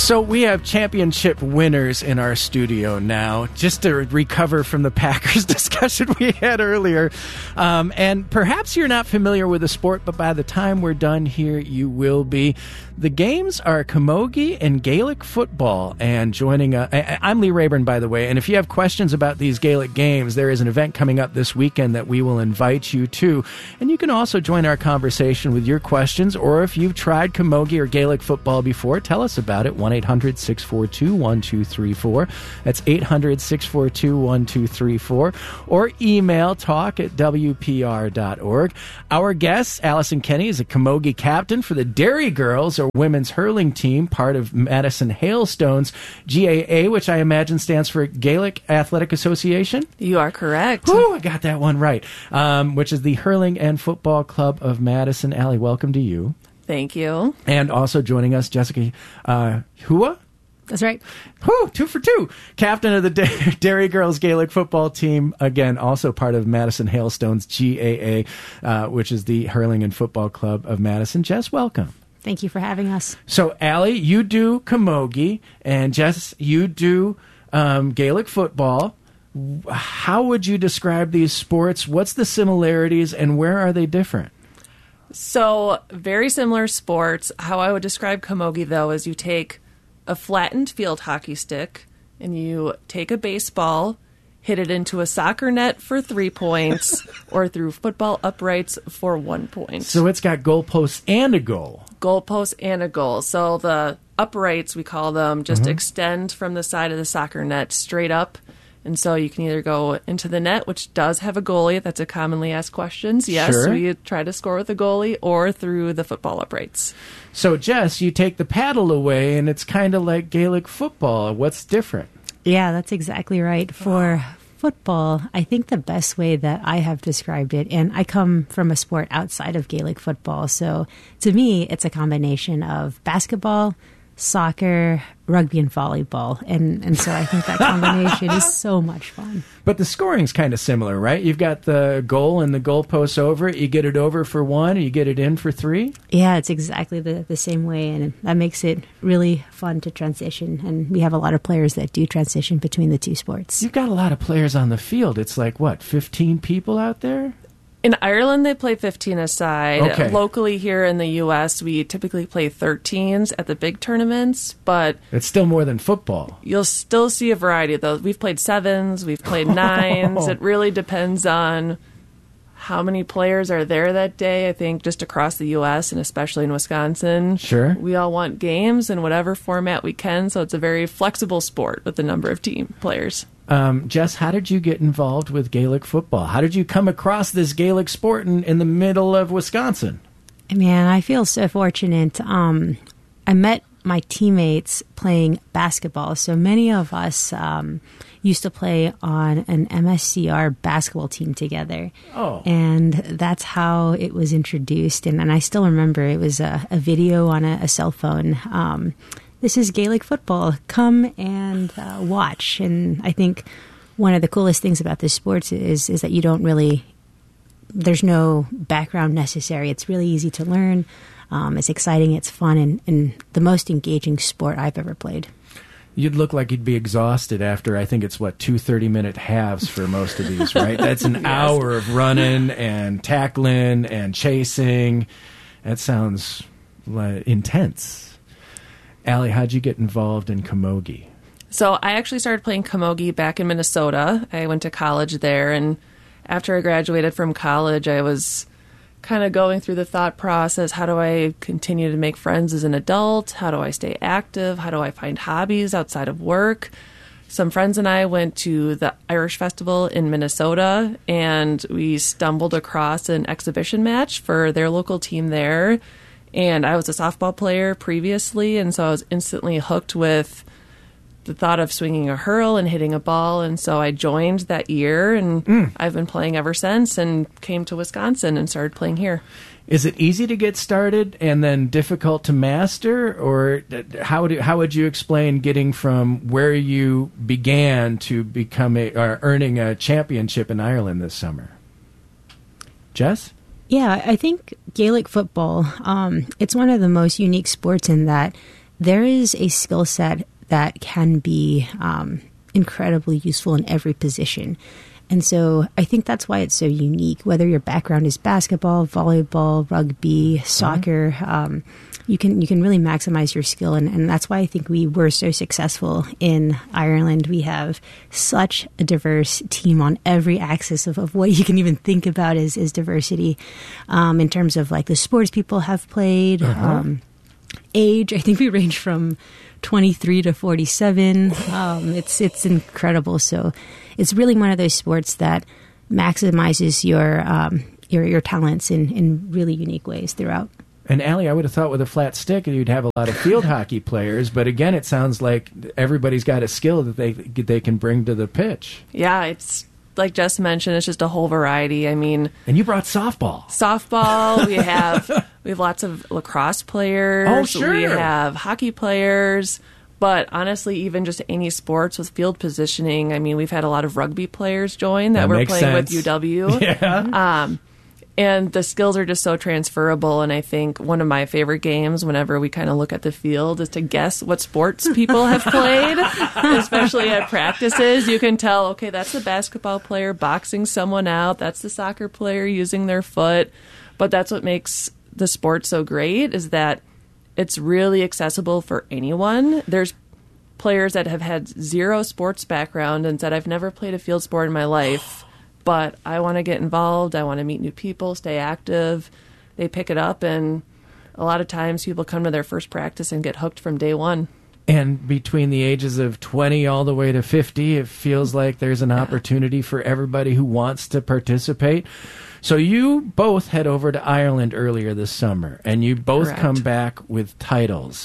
So we have championship winners in our studio now, just to recover from the Packers discussion we had earlier. And perhaps you're not familiar with the sport, but by the time we're done here, you will be. The games are camogie and Gaelic football. And joining I'm Lee Rayburn, by the way. And if you have questions about these Gaelic games, there is an event coming up this weekend that we will invite you to. And you can also join our conversation with your questions, or if you've tried camogie or Gaelic football before, tell us about it. 1-800-642-1234. That's 800-642-1234. Or email talk@wpr.org. Our guest, Allison Kenny, is a camogie captain for the Derry Girls, or women's hurling team, part of Madison Hailstones GAA, which I imagine stands for Gaelic Athletic Association. You are correct. Woo, I got that one right. Which is the Hurling and Football Club of Madison. Allie, welcome to you. Thank you. And also joining us, Jessica Hua? That's right. Whew, 2 for 2. Captain of the Derry Girls Gaelic football team. Again, also part of Madison Hailstones GAA, which is the Hurling and Football Club of Madison. Jess, welcome. Thank you for having us. So, Allie, you do camogie, and Jess, you do Gaelic football. How would you describe these sports? What's the similarities, and where are they different? So, very similar sports. How I would describe camogie, though, is you take a flattened field hockey stick and you take a baseball, hit it into a soccer net for 3 points, or through football uprights for 1 point. So it's got goalposts and a goal. Goalpost and a goal. So the uprights, we call them, just extend from the side of the soccer net straight up. And so you can either go into the net, which does have a goalie. That's a commonly asked question. Yes, sure. We try to score with a goalie, or through the football uprights. So, Jess, you take the paddle away, and it's kind of like Gaelic football. What's different? Yeah, that's exactly right. For football, I think the best way that I have described it, and I come from a sport outside of Gaelic football, so to me, it's a combination of basketball, soccer, rugby, and volleyball. And so I think that combination is so much fun. But the scoring's kind of similar, right? You've got the goal and the goalposts over it. You get it over for 1, you get it in for 3? Yeah, it's exactly the same way, and that makes it really fun to transition. And we have a lot of players that do transition between the two sports. You've got a lot of players on the field. It's like, what, 15 people out there? In Ireland, they play 15 a side. Okay. Locally here in the U.S., we typically play 13s at the big tournaments, but It's still more than football. you'll still see a variety of those. We've played 7s, we've played 9s. It really depends on how many players are there that day. I think just across the U.S. and especially in Wisconsin, Sure. we all want games in whatever format we can, so it's a very flexible sport with the number of team players. Jess, how did you get involved with Gaelic football? How did you come across this Gaelic sport in the middle of Wisconsin? Man, I feel so fortunate. I met my teammates playing basketball. So many of us used to play on an MSCR basketball team together. Oh. And that's how it was introduced. And I still remember it was a video on a cell phone. This is Gaelic football. Come and watch. And I think one of the coolest things about this sport is that you don't really, there's no background necessary. It's really easy to learn. It's exciting. It's fun. And the most engaging sport I've ever played. You'd look like you'd be exhausted after, I think it's, 2 30-minute halves for most of these, right? That's an hour of running and tackling and chasing. That sounds intense. Allie, how'd you get involved in camogie? So I actually started playing camogie back in Minnesota. I went to college there, and after I graduated from college, I was kind of going through the thought process. How do I continue to make friends as an adult? How do I stay active? How do I find hobbies outside of work? Some friends and I went to the Irish Festival in Minnesota, and we stumbled across an exhibition match for their local team there. And I was a softball player previously, and so I was instantly hooked with the thought of swinging a hurl and hitting a ball. And so I joined that year, and I've been playing ever since, and came to Wisconsin and started playing here. Is it easy to get started and then difficult to master? Or how would you explain getting from where you began to become earning a championship in Ireland this summer? Jess? Yeah, I think Gaelic football, it's one of the most unique sports in that there is a skill set that can be incredibly useful in every position. And so I think that's why it's so unique. Whether your background is basketball, volleyball, rugby, soccer, you can really maximize your skill. And that's why I think we were so successful in Ireland. We have such a diverse team on every axis of what you can even think about as diversity, in terms of like the sports people have played, age. I think we range from 23 to 47. It's incredible. So it's really one of those sports that maximizes your talents in really unique ways throughout. And Allie, I would have thought with a flat stick you'd have a lot of field hockey players, but again, it sounds like everybody's got a skill that they can bring to the pitch. Yeah, it's like Jess mentioned, it's just a whole variety. I mean, and you brought softball. We have lots of lacrosse players. Oh, sure. We have hockey players. But honestly, even just any sports with field positioning, I mean, we've had a lot of rugby players join that were playing with UW. Yeah. And the skills are just so transferable. And I think one of my favorite games, whenever we kind of look at the field, is to guess what sports people have played, especially at practices. You can tell, okay, that's the basketball player boxing someone out. That's the soccer player using their foot. But that's what makes the sport so great, is that it's really accessible for anyone. There's players that have had zero sports background and said, I've never played a field sport in my life, but I want to get involved. I want to meet new people, stay active. They pick it up, and a lot of times people come to their first practice and get hooked from day one. And between the ages of 20 all the way to 50, it feels like there's an opportunity for everybody who wants to participate. So you both head over to Ireland earlier this summer, and you both Correct. come back with titles.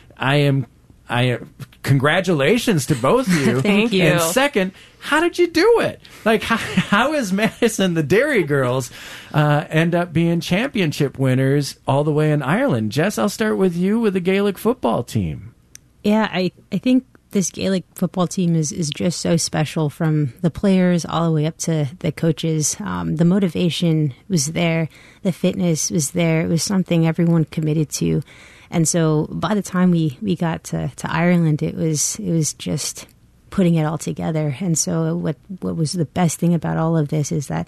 Congratulations to both of you. Thank you. And second, how did you do it? Like, how is Madison, the Derry girls, end up being championship winners all the way in Ireland? Jess, I'll start with you with the Gaelic football team. Yeah, I think this Gaelic football team is just so special, from the players all the way up to the coaches. The motivation was there. The fitness was there. It was something everyone committed to. And so by the time we got to Ireland, it was just putting it all together. And so what was the best thing about all of this is that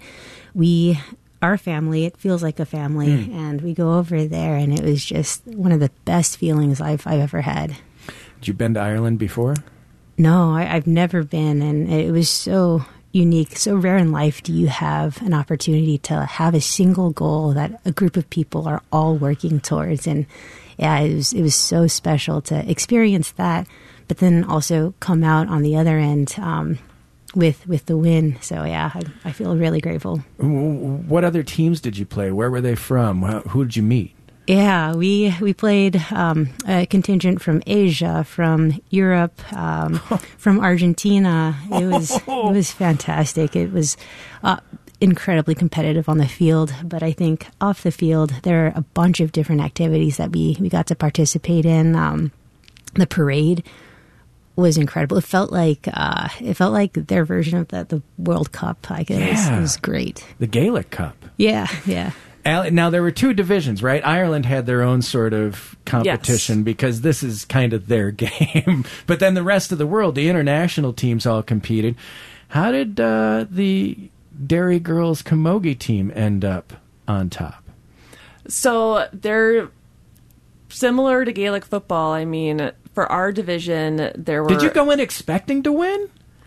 our family, it feels like a family, and we go over there, and it was just one of the best feelings I've ever had. Had you been to Ireland before? No, I've never been, and it was so unique. So rare in life do you have an opportunity to have a single goal that a group of people are all working towards. And yeah, it was so special to experience that, but then also come out on the other end with the win. So yeah, I feel really grateful. What other teams did you play? Where were they from? Who did you meet? Yeah, we played a contingent from Asia, from Europe, from Argentina. It was fantastic. It was incredibly competitive on the field, but I think off the field there are a bunch of different activities that we got to participate in. The parade was incredible. It felt like their version of the World Cup. It was great. The Gaelic Cup. Yeah. Now, there were two divisions, right? Ireland had their own sort of competition, yes, because this is kind of their game. But then the rest of the world, the international teams all competed. How did the Derry girls camogie team end up on top? So they're similar to Gaelic football. I mean, for our division, there were... Did you go in expecting to win?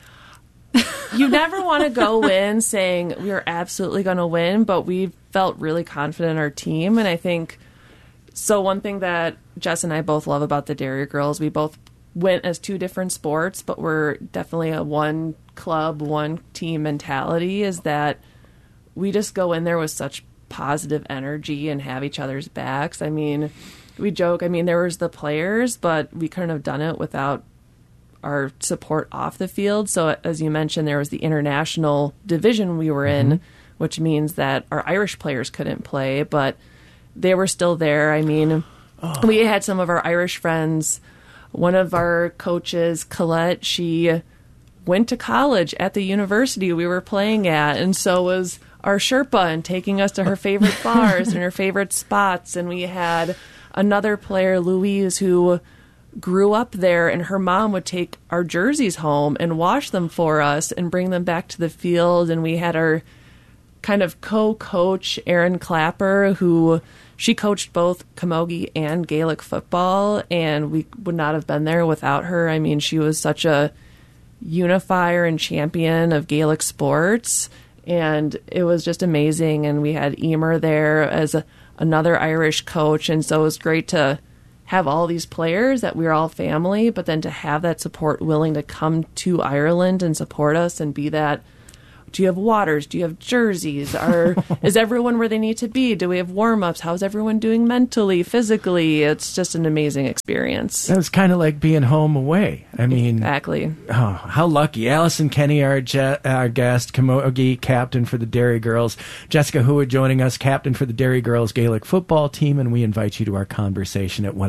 You never want to go in saying we're absolutely going to win, but we felt really confident in our team. And I think, so one thing that Jess and I both love about the Derry girls, we both went as two different sports, but we're definitely a one club, one team mentality, is that we just go in there with such positive energy and have each other's backs. I mean, we joke, there was the players, but we couldn't have done it without our support off the field. So as you mentioned, there was the international division we were in, which means that our Irish players couldn't play, but they were still there. We had some of our Irish friends. One of our coaches, Colette, she went to college at the university we were playing at, and so was our Sherpa, and taking us to her favorite bars and her favorite spots. And we had another player, Louise, who grew up there, and her mom would take our jerseys home and wash them for us and bring them back to the field. And we had our kind of co-coach, Erin Clapper, who she coached both camogie and Gaelic football, and we would not have been there without her. I mean, she was such a unifier and champion of Gaelic sports, and it was just amazing. And we had Emer there as another Irish coach, and so it was great to have all these players that we were all family, but then to have that support willing to come to Ireland and support us and be that. Do you have waters? Do you have jerseys? Is everyone where they need to be? Do we have warm-ups? How's everyone doing mentally, physically? It's just an amazing experience. It's kind of like being home away. I mean, exactly. Oh, how lucky. Allison Kenny, our guest, camogie captain for the Derry Girls. Jessica Hua joining us, captain for the Derry Girls Gaelic football team, and we invite you to our conversation at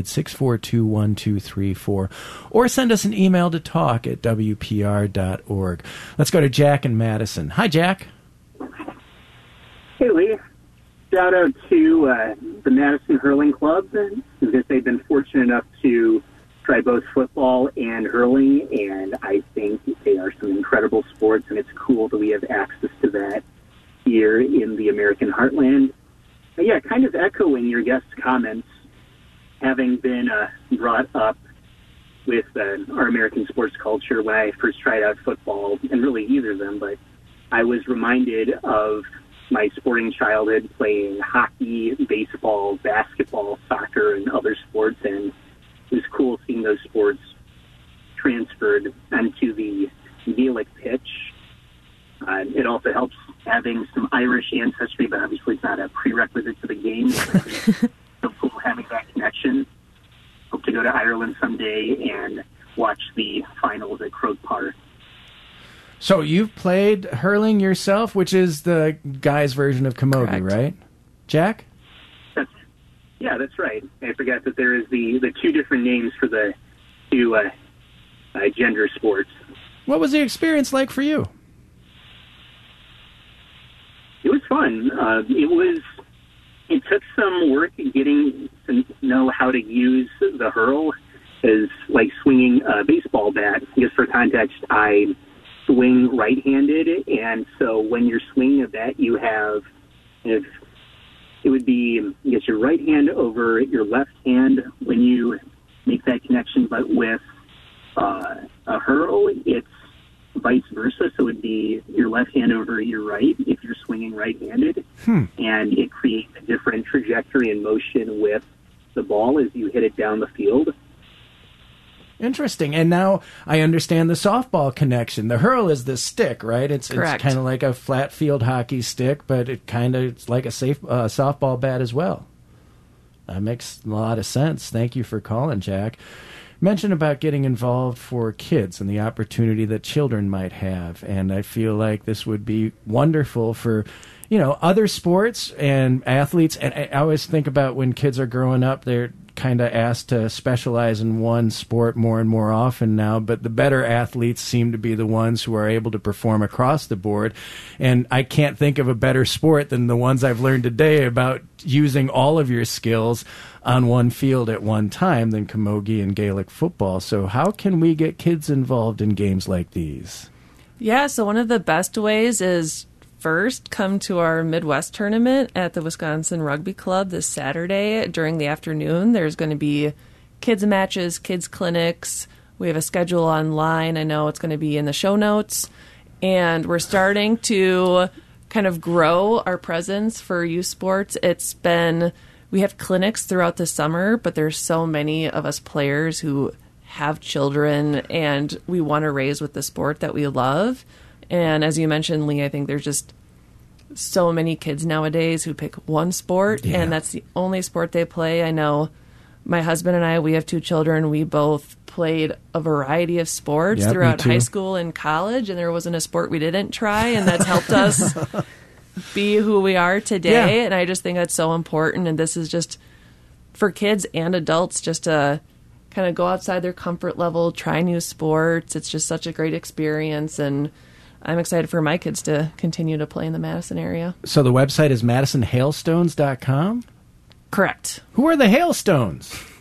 1-800-642-1234, or send us an email to talk@wpr.org. Let's go to Jack and Madison. Hi, Jack. Hey, Lee. Shout out to the Madison Hurling Club, because they've been fortunate enough to try both football and hurling, and I think they are some incredible sports, and it's cool that we have access to that here in the American heartland. And yeah, kind of echoing your guest's comments, having been brought up with our American sports culture when I first tried out football, and really either of them, but I was reminded of my sporting childhood playing hockey, baseball, basketball, soccer, and other sports, and it was cool seeing those sports transferred onto the Gaelic pitch. It also helps having some Irish ancestry, but obviously it's not a prerequisite to the game. It's so cool having that connection. Hope to go to Ireland someday and watch the finals at Croke Park. So you've played hurling yourself, which is the guys' version of camogie, Correct. right? Jack? That's right. I forgot that there is the two different names for the two gender sports. What was the experience like for you? It was fun. It took some work getting to know how to use the hurl as like swinging a baseball bat. Just for context, I swing right-handed, and so when you're swinging a bat, you have, it would be, I guess, your right hand over your left hand when you make that connection, but with a hurl, it's vice versa, so it would be your left hand over your right if you're swinging right-handed, and it creates a different trajectory and motion with the ball as you hit it down the field. Interesting. And now I understand the softball connection. The hurl is the stick, right? It's kind of like a flat field hockey stick, but it's like a softball bat as well. That makes a lot of sense. Thank you for calling, Jack. Mention about getting involved for kids and the opportunity that children might have. And I feel like this would be wonderful for, other sports and athletes. And I always think about when kids are growing up, they're kind of asked to specialize in one sport more and more often now, but the better athletes seem to be the ones who are able to perform across the board. And I can't think of a better sport than the ones I've learned today about using all of your skills on one field at one time than camogie and Gaelic football. So how can we get kids involved in games like these? Yeah, so one of the best ways is first come to our Midwest tournament at the Wisconsin Rugby Club this Saturday during the afternoon. There's going to be kids matches, kids clinics. We have a schedule online. I know it's going to be in the show notes. And we're starting to kind of grow our presence for youth sports. We have clinics throughout the summer, but there's so many of us players who have children, and we want to raise with the sport that we love. And as you mentioned, Lee, I think there's just so many kids nowadays who pick one sport, and that's the only sport they play. I know my husband and I, we have two children. We both played a variety of sports throughout high school and college, and there wasn't a sport we didn't try, and that's helped us be who we are today. Yeah. And I just think that's so important, and this is just for kids and adults just to kind of go outside their comfort level, try new sports. It's just such a great experience, and I'm excited for my kids to continue to play in the Madison area. So the website is MadisonHailstones.com? Correct. Who are the Hailstones?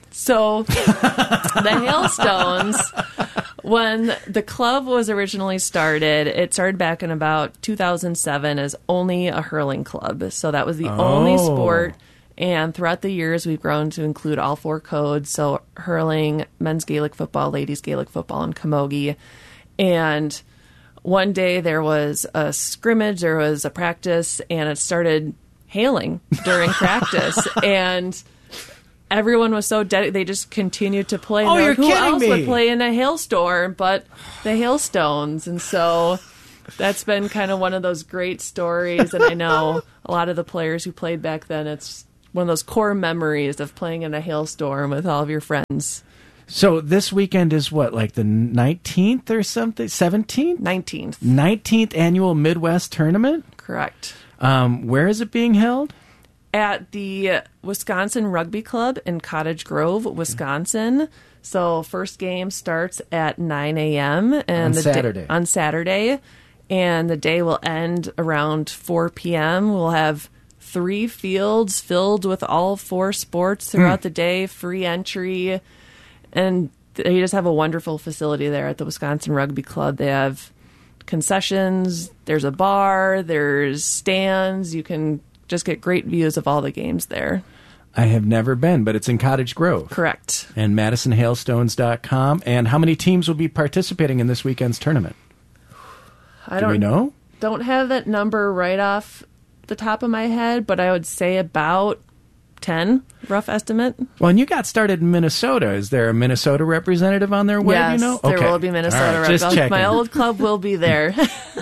So the Hailstones, when the club was originally started, it started back in about 2007 as only a hurling club. So that was the only sport. And throughout the years, we've grown to include all 4 codes. So hurling, men's Gaelic football, ladies Gaelic football, and camogie. And one day there was a scrimmage, there was a practice, and it started hailing during practice. And everyone was so dedicated, they just continued to play. Oh, you're who kidding else me. would play in a hailstorm but the Hailstones? And so that's been kind of one of those great stories. And I know a lot of the players who played back then, it's one of those core memories of playing in a hailstorm with all of your friends. So this weekend is what, like the 19th or something? 17th? 19th. 19th annual Midwest tournament? Correct. Where is it being held? At the Wisconsin Rugby Club in Cottage Grove, Wisconsin. So first game starts at 9 a.m. and on Saturday. And the day will end around 4 p.m. We'll have 3 fields filled with all 4 sports throughout the day, free entry. And they just have a wonderful facility there at the Wisconsin Rugby Club. They have concessions, there's a bar, there's stands. You can just get great views of all the games there. I have never been, but it's in Cottage Grove. Correct. And MadisonHailstones.com. And how many teams will be participating in this weekend's tournament? Do we know? Don't have that number right off the top of my head, but I would say about 10, rough estimate. Well, and you got started in Minnesota. Is there a Minnesota representative on their web? Yes, you know? there will be Minnesota representative. My old club will be there.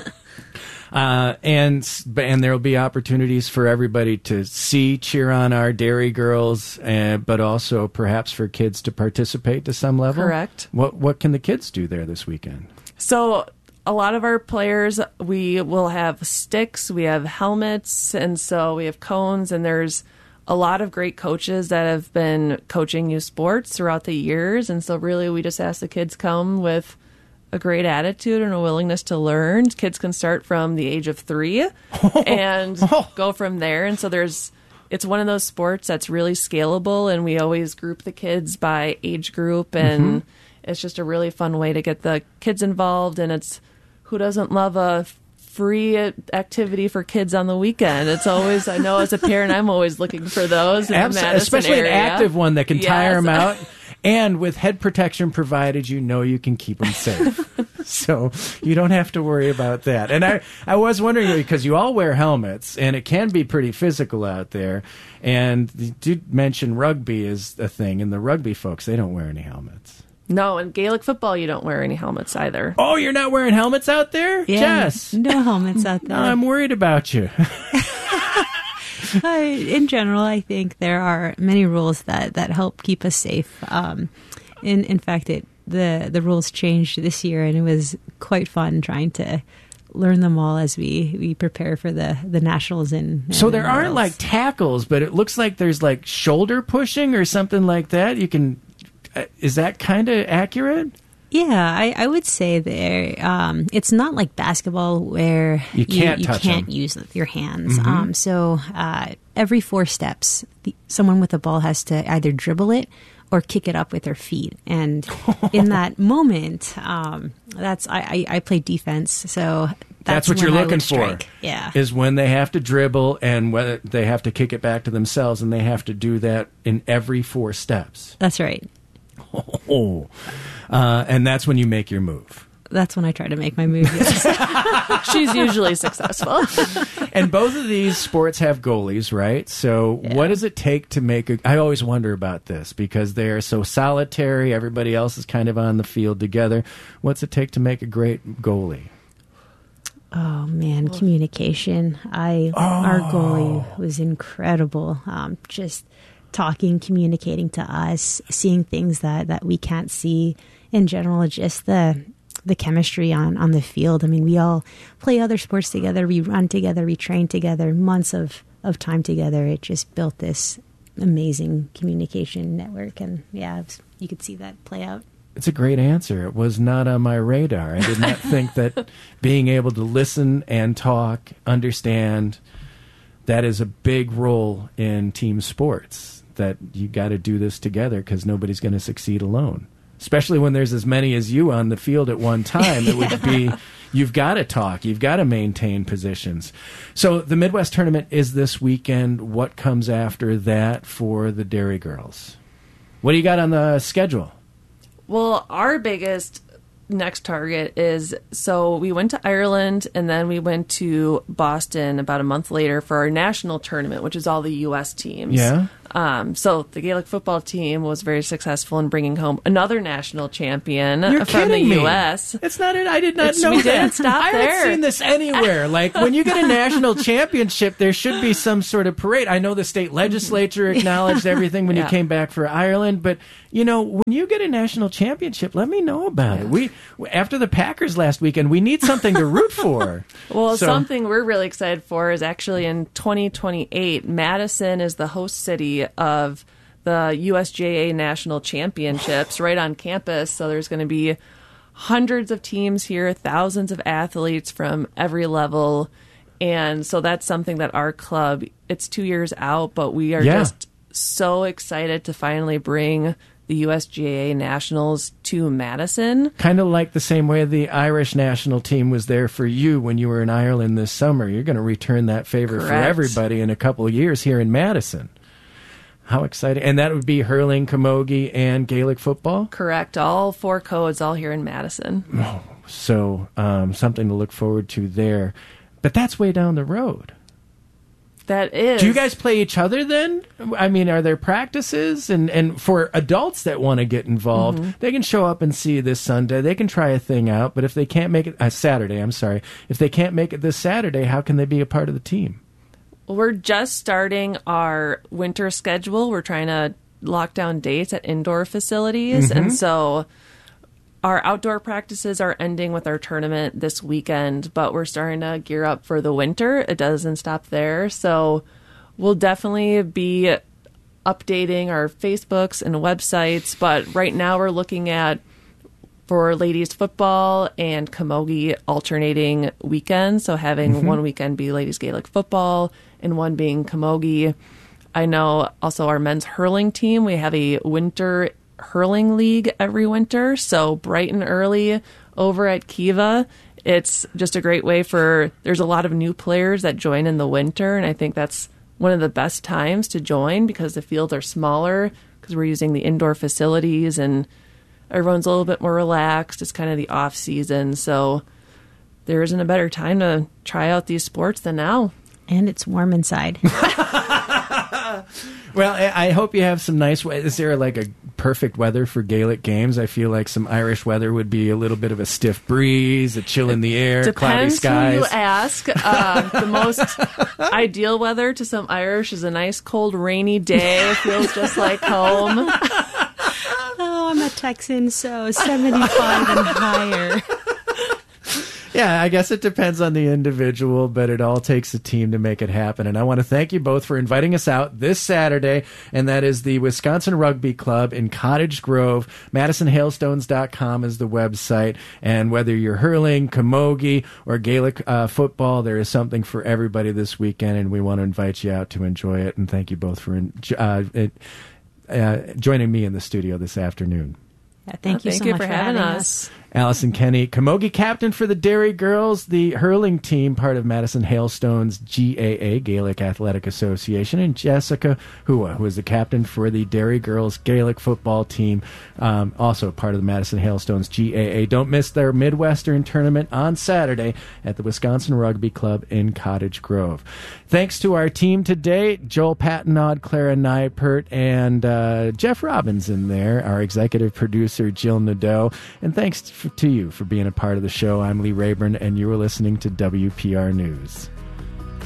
And there will be opportunities for everybody to cheer on our Dairy Girls, but also perhaps for kids to participate to some level. Correct. What can the kids do there this weekend? So a lot of our players, we will have sticks, we have helmets, and so we have cones, and there's a lot of great coaches that have been coaching youth sports throughout the years. And so really we just ask the kids come with a great attitude and a willingness to learn. Kids can start from the age of 3 and go from there. And so it's one of those sports that's really scalable, and we always group the kids by age group, and it's just a really fun way to get the kids involved. And it's, who doesn't love a free activity for kids on the weekend? It's always, I know as a parent, I'm always looking for those in the Madison especially area. An active one that can tire them out. And with head protection provided, you can keep them safe. So you don't have to worry about that. And I was wondering, because you all wear helmets, and it can be pretty physical out there. And you did mention rugby is a thing, and the rugby folks, they don't wear any helmets. No, in Gaelic football, you don't wear any helmets either. Oh, you're not wearing helmets out there? Yeah, Jess? no helmets out there. No, I'm worried about you. In general, I think there are many rules that help keep us safe. In fact, the rules changed this year, and it was quite fun trying to learn them all as we prepare for the nationals. So there aren't like tackles, but it looks like there's like shoulder pushing or something like that. You can. Is that kind of accurate? Yeah, I would say there. It's not like basketball where you can't use your hands. So every 4 steps, someone with the ball has to either dribble it or kick it up with their feet. And in that moment, I play defense, so that's what you're looking for. Yeah, is when they have to dribble and when they have to kick it back to themselves, and they have to do that in every 4 steps. That's right. And that's when you make your move. That's when I try to make my move. Yes. She's usually successful. And both of these sports have goalies, right? So what does it take to make I always wonder about this because they're so solitary. Everybody else is kind of on the field together. What's it take to make a great goalie? Oh, man, communication. Our goalie was incredible. Just talking, communicating to us, seeing things that we can't see. In general, just the chemistry on the field. I mean, we all play other sports together. We run together. We train together. Months of time together. It just built this amazing communication network. And yeah, you could see that play out. It's a great answer. It was not on my radar. I did not think that being able to listen and talk, understand that is a big role in team sports, that you got to do this together because nobody's going to succeed alone. Especially when there's as many as you on the field at one time. It would be, you've got to talk. You've got to maintain positions. So the Midwest Tournament is this weekend. What comes after that for the Dairy Girls? What do you got on the schedule? Well, our biggest next target is, so we went to Ireland and then we went to Boston about a month later for our national tournament, which is all the U.S. teams. Yeah. So the Gaelic football team was very successful in bringing home another national champion You're from the kidding me. U.S. It's not it. I did not know we that. didn't stop I there. haven't seen this anywhere. Like when you get a national championship, there should be some sort of parade. I know the state legislature acknowledged everything when you came back for Ireland, but you know, when you get a national championship, let me know about it. We after the Packers last weekend, we need something to root for. Well, something we're really excited for is actually in 2028, Madison is the host city of the USGA National Championships right on campus. So there's going to be hundreds of teams here, thousands of athletes from every level. And so that's something that our club, it's 2 years out, but we are just so excited to finally bring the USGA Nationals to Madison. Kind of like the same way the Irish national team was there for you when you were in Ireland this summer. You're going to return that favor for everybody in a couple of years here in Madison. How exciting. And that would be hurling, camogie, and Gaelic football? Correct. All 4 codes, all here in Madison. Oh, so something to look forward to there. But that's way down the road. That is. Do you guys play each other then? I mean, are there practices? And for adults that want to get involved, they can show up and see you this Sunday. They can try a thing out. But if they can't make it, Saturday, I'm sorry. If they can't make it this Saturday, how can they be a part of the team? We're just starting our winter schedule. We're trying to lock down dates at indoor facilities. And so our outdoor practices are ending with our tournament this weekend, but we're starting to gear up for the winter. It doesn't stop there. So we'll definitely be updating our Facebooks and websites. But right now we're looking at, for ladies football and camogie, alternating weekends. So having one weekend be ladies Gaelic football and one being camogie. I know also our men's hurling team, we have a winter hurling league every winter. So bright and early over at Kiva. It's just a great way there's a lot of new players that join in the winter. And I think that's one of the best times to join because the fields are smaller because we're using the indoor facilities and everyone's a little bit more relaxed. It's kind of the off season. So there isn't a better time to try out these sports than now. And it's warm inside. Well, I hope you have some nice weather. Is there like a perfect weather for Gaelic games? I feel like some Irish weather would be a little bit of a stiff breeze, a chill in the air, cloudy skies. Depends who you ask. The most ideal weather to some Irish is a nice, cold, rainy day. It feels just like home. Oh, I'm a Texan, so 75 and higher. Yeah, I guess it depends on the individual, but it all takes a team to make it happen. And I want to thank you both for inviting us out this Saturday, and that is the Wisconsin Rugby Club in Cottage Grove. MadisonHailstones.com is the website. And whether you're hurling, camogie, or Gaelic football, there is something for everybody this weekend, and we want to invite you out to enjoy it. And thank you both for joining me in the studio this afternoon. Yeah, thank you so much for having us. Allison Kenny, camogie captain for the Dairy Girls, the hurling team, part of Madison Hailstones GAA, Gaelic Athletic Association, and Jessica Hua, who is the captain for the Dairy Girls Gaelic football team, also part of the Madison Hailstones GAA. Don't miss their Midwestern tournament on Saturday at the Wisconsin Rugby Club in Cottage Grove. Thanks to our team today, Joel Pattinaud, Clara Neipert, and Jeff Robbins in there, our executive producer, Jill Nadeau, and thanks to you for being a part of the show. I'm Lee Rayburn, and you are listening to WPR News.